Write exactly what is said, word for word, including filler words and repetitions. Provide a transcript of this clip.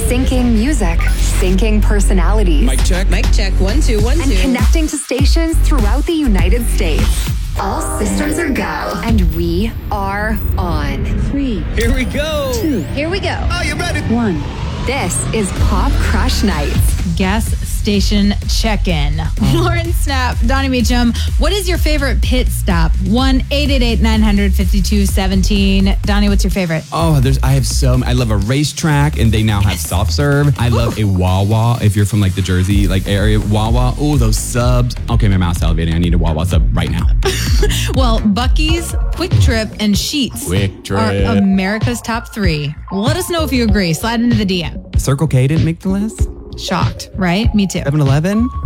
Syncing music, syncing personalities. Mic check. Mic check. One, two, one, and two. connecting to stations throughout the United States. All systems are go. And we are on. Three. Here we go. Two. Here we go. Are you ready? One. This is Pop Crush Nights. Gas station check-in. Lauren Snap, Donnie Meacham, what is your favorite pit stop? one eight eight eight nine hundred fifty-two seventeen. Donnie, what's your favorite? Oh, there's. I have so. I love a racetrack, and they now have soft serve. I love a Wawa. If you're from like the Jersey like area, Wawa. Oh, those subs. Okay, my mouth's salivating. I need a Wawa sub right now. Well, Buc-ee's, Quick Trip, and Sheetz Quick Trip. are America's top three. Let us know if you agree. Slide into the D M. Circle K didn't make the list. Shocked, right? Me too. seven eleven.